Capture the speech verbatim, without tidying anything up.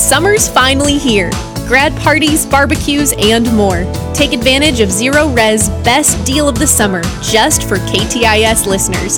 Summer's finally here. Grad parties, barbecues, and more. Take advantage of Zero Res best deal of the summer just for K T I S listeners.